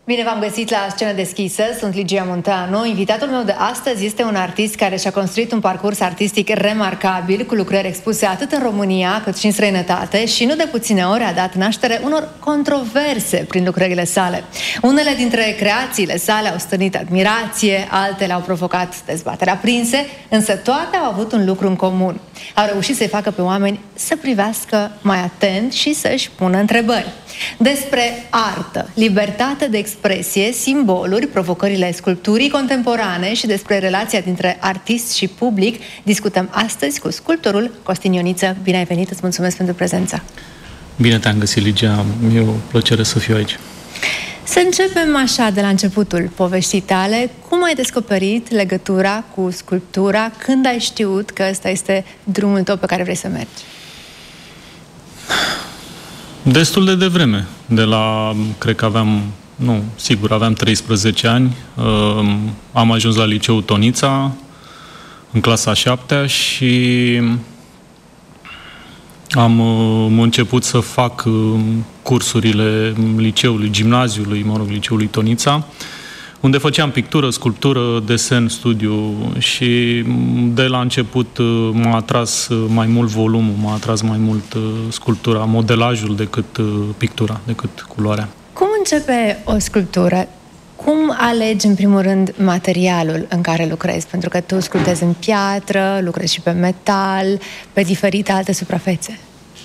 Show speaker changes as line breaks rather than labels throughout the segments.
Bine v-am găsit la Scenă Deschisă, sunt Ligia Munteanu. Invitatul meu de astăzi este un artist care și-a construit un parcurs artistic remarcabil, cu lucrări expuse atât în România cât și în străinătate și nu de puține ori a dat naștere unor controverse prin lucrările sale. Unele dintre creațiile sale au stârnit admirație, altele au provocat dezbateri aprinse, însă toate au avut un lucru în comun. Au reușit să-i facă pe oameni să privească mai atent și să-și pună întrebări. Despre artă, libertate de expresie, simboluri, provocările sculpturii contemporane și despre relația dintre artist și public discutăm astăzi cu sculptorul Costin Ioniță. Bine ai venit, îți mulțumesc pentru prezența.
Bine te-am găsit, Ligia. E o plăcere să fiu aici.
Să începem așa de la începutul poveștii tale. Cum ai descoperit legătura cu sculptura? Când ai știut că ăsta este drumul tău pe care vrei să mergi?
Destul de devreme. Cred că aveam 13 ani. Am ajuns la liceul Tonița, în clasa a 7-a și am început să fac cursurile liceului, gimnaziului, liceului Tonița, unde făceam pictură, sculptură, desen, studiu și de la început m-a atras mai mult volumul, m-a atras mai mult sculptura, modelajul decât pictura, decât culoarea.
Cum începe o sculptură? Cum alegi, în primul rând, materialul în care lucrezi? Pentru că tu sculptezi în piatră, lucrezi și pe metal, pe diferite alte suprafețe.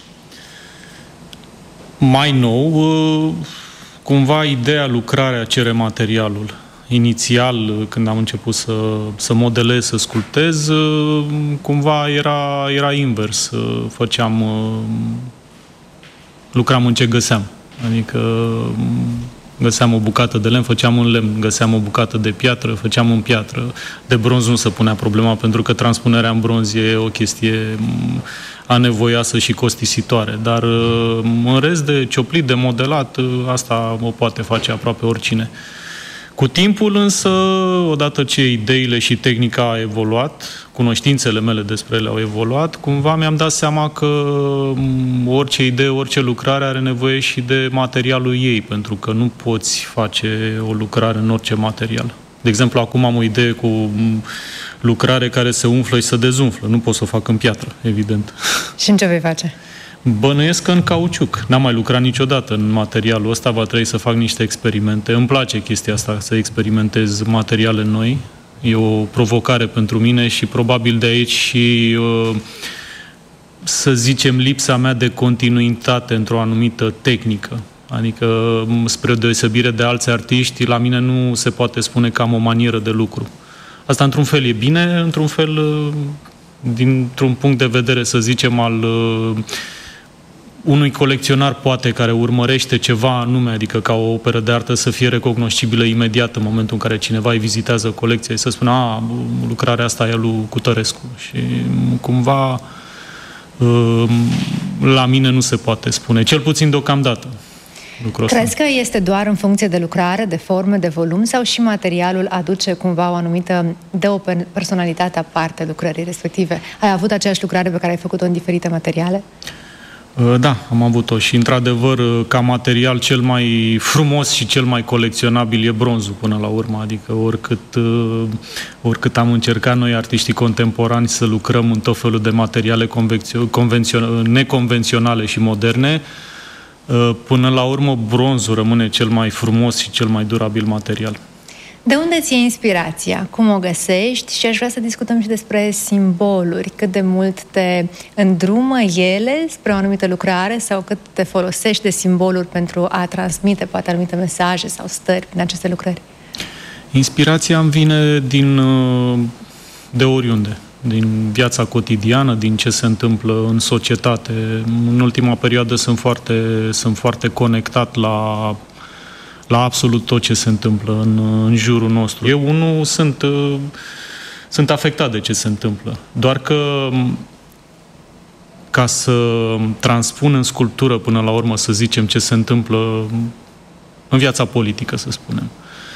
Mai nou, cumva ideea, lucrarea cere materialul. Inițial, când am început să modelez, să sculptez, cumva era invers. Lucram în ce găseam. Adică găseam o bucată de lemn, făceam în lemn, găseam o bucată de piatră, făceam în piatră. De bronz nu se punea problema, pentru că transpunerea în bronz e o chestie anevoioasă și costisitoare. Dar în rest de cioplit, de modelat, asta o poate face aproape oricine. Cu timpul însă, odată ce ideile și tehnica a evoluat, cunoștințele mele despre ele au evoluat, cumva mi-am dat seama că orice idee, orice lucrare are nevoie și de materialul ei, pentru că nu poți face o lucrare în orice material. De exemplu, acum am o idee cu lucrare care se umflă și se dezumflă. Nu pot să o fac în piatră, evident.
Și în ce vei face?
Bănuiesc că în cauciuc. N-am mai lucrat niciodată în materialul ăsta, va trebui să fac niște experimente. Îmi place chestia asta, să experimentez materiale noi. E o provocare pentru mine și probabil de aici și, să zicem, lipsa mea de continuitate într-o anumită tehnică. Adică, spre o deosebire de alți artiști, la mine nu se poate spune că am o manieră de lucru. Asta, într-un fel, e bine, într-un fel, dintr-un punct de vedere, să zicem, al unui colecționar, poate, care urmărește ceva anume, adică ca o operă de artă să fie recognoscibilă imediat în momentul în care cineva îi vizitează colecția și să spună, lucrarea asta e a lui Cutărescu. Și cumva la mine nu se poate spune, cel puțin deocamdată.
Crezi că este doar în funcție de lucrare, de forme, de volum, sau și materialul aduce cumva o anumită, dă o personalitate aparte lucrării respective? Ai avut aceeași lucrare pe care ai făcut-o în diferite materiale?
Da, am avut-o și, într-adevăr, ca material cel mai frumos și cel mai colecționabil e bronzul până la urmă, adică oricât am încercat noi, artiștii contemporani, să lucrăm în tot felul de materiale neconvenționale și moderne, până la urmă bronzul rămâne cel mai frumos și cel mai durabil material.
De unde ți-e inspirația? Cum o găsești? Și aș vrea să discutăm și despre simboluri. Cât de mult te îndrumă ele spre o anumită lucrare sau cât te folosești de simboluri pentru a transmite poate anumite mesaje sau stări prin aceste lucrări?
Inspirația îmi vine de oriunde. Din viața cotidiană, din ce se întâmplă în societate. În ultima perioadă sunt foarte conectat la absolut tot ce se întâmplă în jurul nostru. Eu, unul, sunt afectat de ce se întâmplă. Doar că ca să transpun în sculptură până la urmă, să zicem, ce se întâmplă în viața politică, să spunem.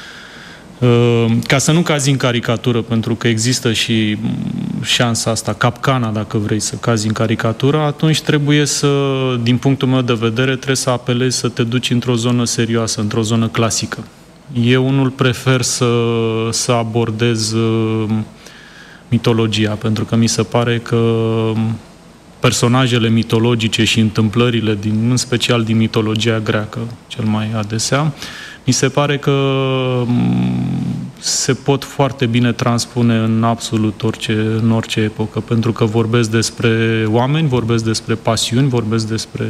Ca să nu cazi în caricatură, pentru că există și șansa asta, capcana, dacă vrei să cazi în caricatură, atunci trebuie din punctul meu de vedere, trebuie să apelezi să te duci într-o zonă serioasă, într-o zonă clasică. Eu unul prefer să abordez mitologia, pentru că mi se pare că personajele mitologice și întâmplările, în special din mitologia greacă, cel mai adesea, mi se pare că se pot foarte bine transpune în absolut în orice epocă, pentru că vorbesc despre oameni, vorbesc despre pasiuni, vorbesc despre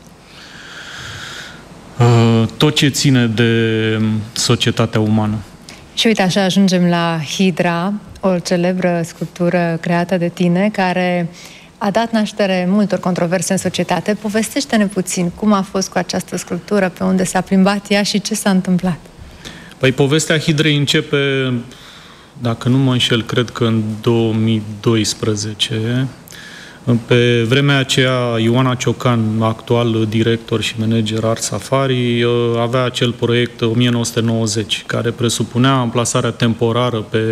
tot ce ține de societatea umană.
Și uite, așa ajungem la Hidra, o celebră sculptură creată de tine, care a dat naștere multor controverse în societate. Povestește-ne puțin cum a fost cu această sculptură, pe unde s-a plimbat ea și ce s-a întâmplat.
Păi povestea Hidrei începe, dacă nu mă înșel, cred că în 2012. Pe vremea aceea, Ioana Ciocan, actual director și manager Art Safari, avea acel proiect 1990, care presupunea amplasarea temporară pe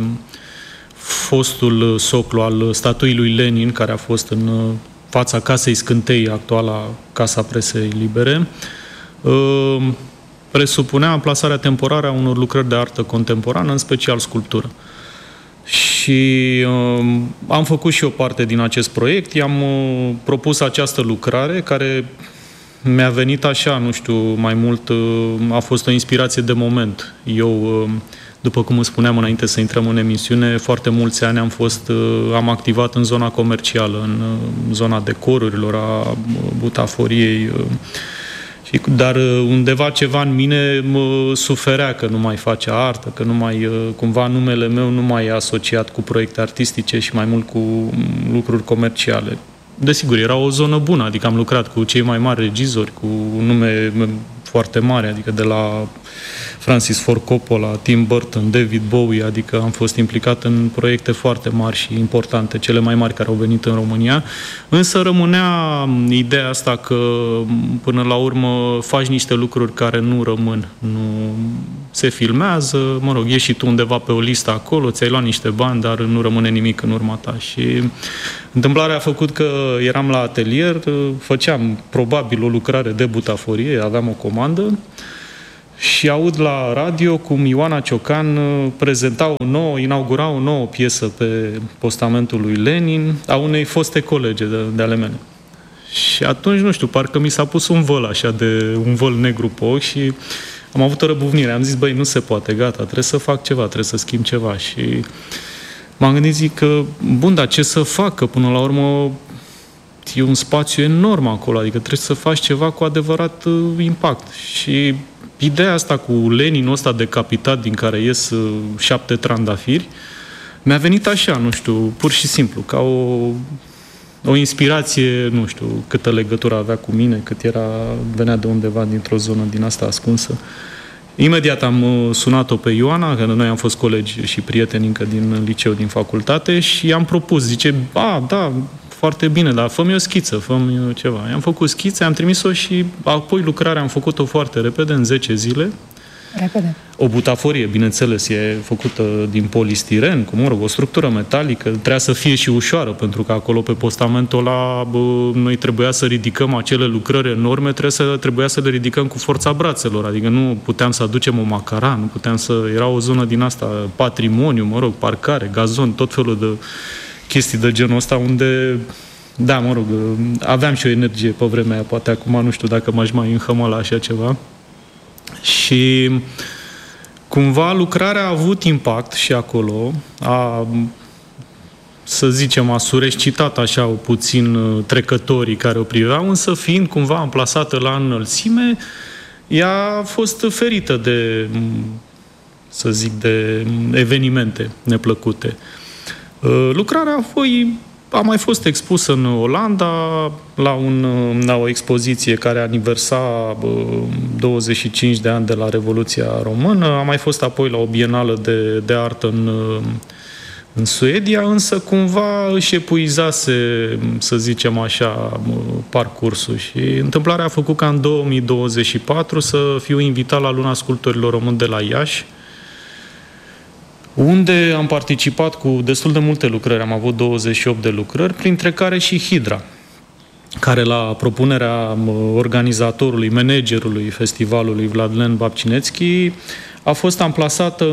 fostul soclu al statuii lui Lenin, care a fost în fața Casei Scântei, actuala Casa Presei Libere. Presupunea amplasarea temporară a unor lucrări de artă contemporană, în special sculptură. Și am făcut și o parte din acest proiect, i-am propus această lucrare, care mi-a venit așa, nu știu, mai mult, a fost o inspirație de moment. Eu, după cum îți spuneam înainte să intrăm în emisiune, foarte mulți ani am activat în zona comercială, în zona decorurilor, a butaforiei, dar undeva ceva în mine suferea că nu mai face artă, că nu mai, cumva numele meu nu mai e asociat cu proiecte artistice și mai mult cu lucruri comerciale. Desigur, era o zonă bună, adică am lucrat cu cei mai mari regizori, cu nume foarte mari, adică de la Francis Ford Coppola, Tim Burton, David Bowie, adică am fost implicat în proiecte foarte mari și importante, cele mai mari care au venit în România, însă rămânea ideea asta că până la urmă faci niște lucruri care nu rămân, nu se filmează, mă rog, ieși și tu undeva pe o listă acolo, ți-ai luat niște bani, dar nu rămâne nimic în urma ta. Și întâmplarea a făcut că eram la atelier, făceam probabil o lucrare de butaforie, aveam o comandă, și aud la radio cum Ioana Ciocan inaugura o nouă piesă pe postamentul lui Lenin a unei foste colege de ale mele. Și atunci, nu știu, parcă mi s-a pus un văl negru pe ochi și am avut o răbufnire. Am zis, băi, nu se poate, gata, trebuie să fac ceva, trebuie să schimb ceva. Și m-am gândit, zic că, bun, dar ce să fac? Că până la urmă e un spațiu enorm acolo, adică trebuie să faci ceva cu adevărat impact. Și ideea asta cu Leninul ăsta decapitat din care ies 7 trandafiri mi-a venit așa, nu știu, pur și simplu, ca o inspirație, nu știu câtă legătură avea cu mine, venea de undeva dintr-o zonă din asta ascunsă. Imediat am sunat-o pe Ioana, că noi am fost colegi și prieteni încă din liceu, din facultate, și i-am propus, zice, da, foarte bine, dar fă-mi o schiță, fă-mi ceva. I-am făcut schițe, am trimis-o și apoi lucrarea am făcut-o foarte repede, în 10 zile.
Repede.
O butaforie, bineînțeles, e făcută din polistiren, o structură metalică, trebuia să fie și ușoară, pentru că acolo pe postamentul ăla noi trebuia să ridicăm acele lucrări enorme, trebuia să le ridicăm cu forța brațelor, adică nu puteam să aducem o macara, nu puteam era o zonă din asta, patrimoniu, parcare, gazon, tot felul de chestii de genul ăsta, unde, da, aveam și o energie pe vremea aia, poate acum nu știu dacă m-aș mai înhămăla așa ceva. Și cumva lucrarea a avut impact și acolo, să zicem, a surescitat așa puțin trecătorii care o priveau, însă fiind cumva amplasată la înălțime, ea a fost ferită de, să zic, de evenimente neplăcute. Lucrarea a mai fost expusă în Olanda la o expoziție care aniversa 25 de ani de la Revoluția Română, a mai fost apoi la o bienală de artă în Suedia, însă cumva își epuizase, să zicem așa, parcursul. Și întâmplarea a făcut ca în 2024 să fiu invitat la Luna Sculptorilor Români de la Iași, unde am participat cu destul de multe lucrări. Am avut 28 de lucrări, printre care și Hidra, care la propunerea organizatorului, managerului festivalului Vladlen Babcinețchi, a fost amplasată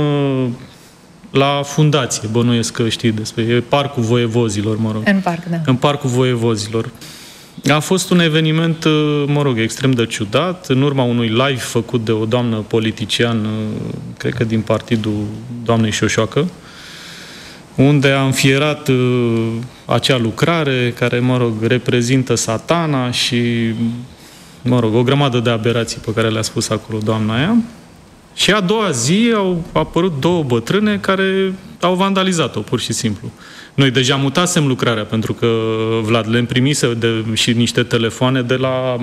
la fundație, bănuiesc că știi despre, e Parcul Voievozilor, mă rog.
În parc, da.
În Parcul Voievozilor. A fost un eveniment, mă rog, extrem de ciudat, în urma unui live făcut de o doamnă politician, cred că din partidul doamnei Șoșoacă, unde a înfierat acea lucrare care, mă rog, reprezintă Satana și, mă rog, o grămadă de aberații pe care le-a spus acolo doamna aia. Și a doua zi au apărut două bătrâne care au vandalizat-o, pur și simplu. Noi deja mutasem lucrarea, pentru că Vlad le primise și niște telefoane de la,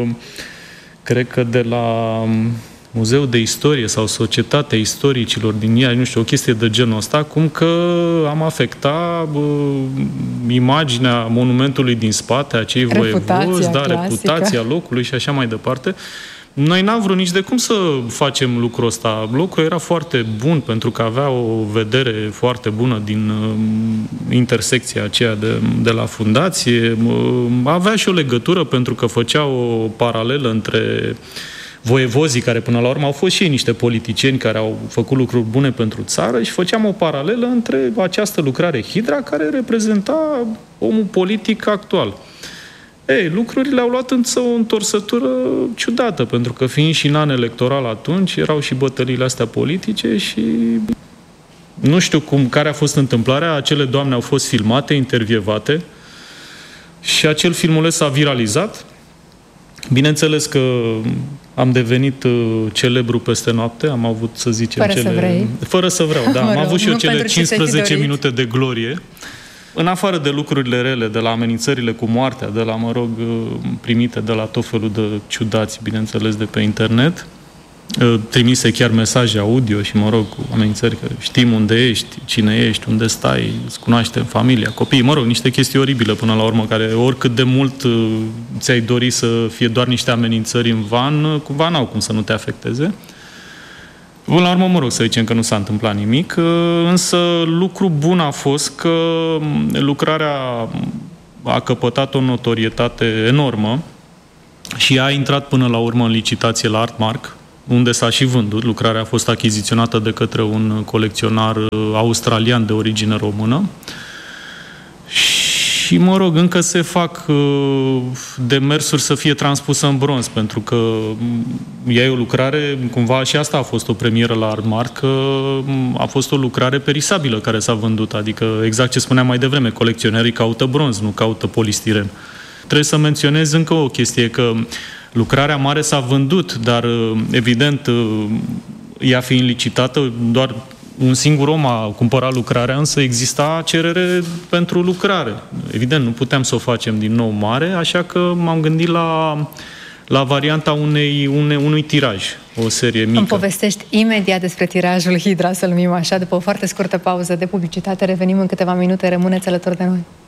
cred că de la Muzeul de Istorie sau Societatea Istoricilor din Iași, nu știu, o chestie de genul ăsta, cum că am afectat imaginea monumentului din spate, acei voievozi, reputația locului și așa mai departe. Noi n-am vrut nici de cum să facem lucrul ăsta. Locul era foarte bun pentru că avea o vedere foarte bună din intersecția aceea de la fundație. Avea și o legătură pentru că făcea o paralelă între voievozii, care până la urmă au fost și ei niște politicieni care au făcut lucruri bune pentru țară, și făceam o paralelă între această lucrare Hidra care reprezenta omul politic actual. Ei, lucrurile au luat însă o întorsătură ciudată, pentru că fiind și în an electoral atunci, erau și bătăliile astea politice și nu știu care a fost întâmplarea. Acele doamne au fost filmate, intervievate și acel filmuleț s-a viralizat. Bineînțeles că am devenit celebru peste noapte, am avut, să zicem, fără să vreau, da. Am avut și eu cele 15 minute de glorie. În afară de lucrurile rele, de la amenințările cu moartea, de la, mă rog, primite de la tot felul de ciudați, bineînțeles, de pe internet, trimise chiar mesaje audio și, mă rog, cu amenințări că știm unde ești, cine ești, unde stai, îți cunoaștem familia, copiii, mă rog, niște chestii oribile până la urmă, care oricât de mult ți-ai dori să fie doar niște amenințări în van, cumva n-au cum să nu te afecteze. Până la urmă, mă rog, să zicem că nu s-a întâmplat nimic, însă lucru bun a fost că lucrarea a căpătat o notorietate enormă și a intrat până la urmă în licitație la Artmark, unde s-a și vândut. Lucrarea a fost achiziționată de către un colecționar australian de origine română. Și, mă rog, încă se fac demersuri să fie transpusă în bronz, pentru că ea e o lucrare, cumva și asta a fost o premieră la Artmark, că a fost o lucrare perisabilă care s-a vândut, adică exact ce spuneam mai devreme, colecționerii caută bronz, nu caută polistiren. Trebuie să menționez încă o chestie, că lucrarea mare s-a vândut, dar evident, ea fiind licitată, doar un singur om a cumpărat lucrarea, însă exista cerere pentru lucrare. Evident, nu puteam să o facem din nou mare, așa că m-am gândit la varianta unui tiraj, o serie mică.
Îmi povestești imediat despre tirajul Hidra, să-l numim așa, după o foarte scurtă pauză de publicitate. Revenim în câteva minute, rămâneți alături de noi.